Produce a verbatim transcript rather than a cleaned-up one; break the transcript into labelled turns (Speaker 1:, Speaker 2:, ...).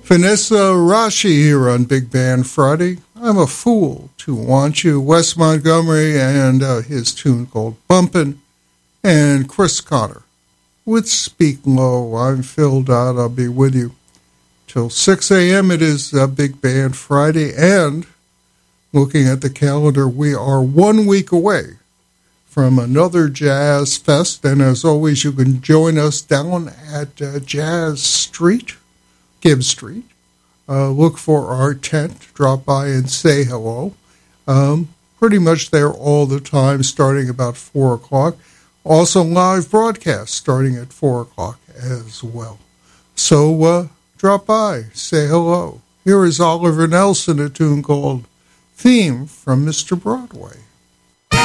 Speaker 1: Vanessa Rashi here on Big Band Friday. I'm a fool to want you. Wes Montgomery and uh, his tune called Bumpin', and Chris Connor with Speak Low. I'm Phil Dodd. I'll be with you till six a.m. It is uh, Big Band Friday, and looking at the calendar, we are one week away from another Jazz Fest. And as always, you can join us down at uh, Jazz Street, Gibbs Street. Uh, look for our tent, drop by and say hello. Um, pretty much there all the time, starting about four o'clock. Also live broadcast starting at four o'clock as well. So uh, drop by, say hello. Here is Oliver Nelson, a tune called Theme from Mister Broadway.